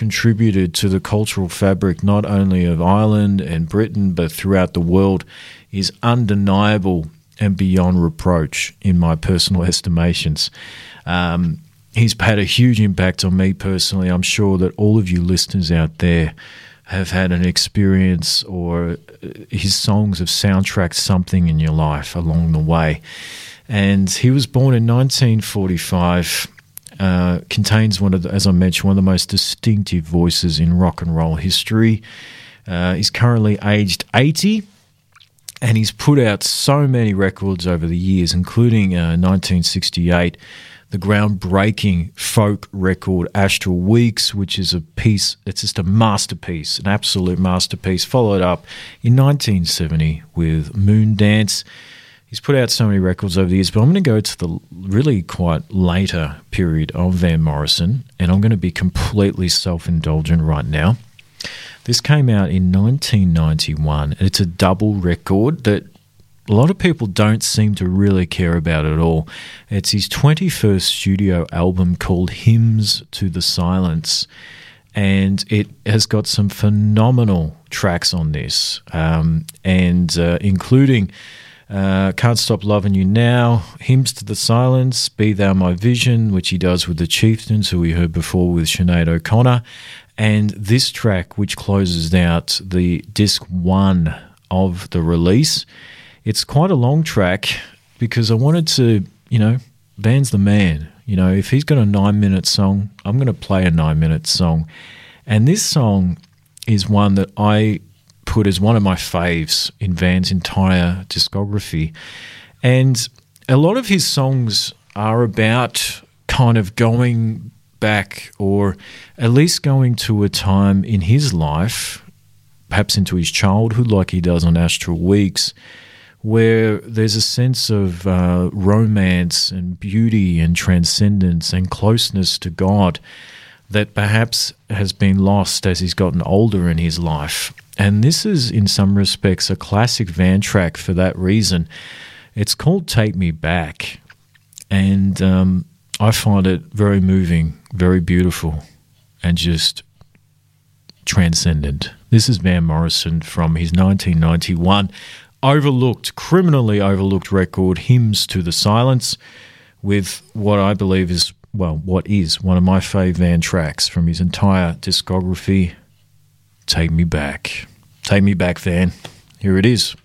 contributed to the cultural fabric not only of Ireland and Britain but throughout the world is undeniable and beyond reproach in my personal estimations. He's had a huge impact on me personally. I'm sure that all of you listeners out there have had an experience, or his songs have soundtracked something in your life along the way. And he was born in 1945, contains as I mentioned, one of the most distinctive voices in rock and roll history. He's currently aged 80. And he's put out so many records over the years, including 1968, the groundbreaking folk record Astral Weeks, which is a piece, it's just a masterpiece, an absolute masterpiece, followed up in 1970 with Moondance. He's put out so many records over the years, but I'm going to go to the really quite later period of Van Morrison, and I'm going to be completely self-indulgent right now. This came out in 1991. It's a double record that a lot of people don't seem to really care about at all. It's his 21st studio album called Hymns to the Silence, and it has got some phenomenal tracks on this, including Can't Stop Loving You Now, Hymns to the Silence, Be Thou My Vision, which he does with the Chieftains, who we heard before with Sinead O'Connor, and this track, which closes out the disc 1 of the release. It's quite a long track because I wanted to, Van's the man. If he's got a 9-minute song, I'm going to play a 9-minute song. And this song is one that I put as one of my faves in Van's entire discography. And a lot of his songs are about kind of going back, or at least going to a time in his life, perhaps into his childhood like he does on Astral Weeks, where there's a sense of romance and beauty and transcendence and closeness to God that perhaps has been lost as he's gotten older in his life. And this is, in some respects, a classic Van track for that reason. It's called Take Me Back, and I find it very moving, very beautiful, and just transcendent. This is Van Morrison from his 1991 criminally overlooked record, Hymns to the Silence, with what I believe is, what is one of my fave Van tracks from his entire discography, Take Me Back. Take me back, Van. Here it is.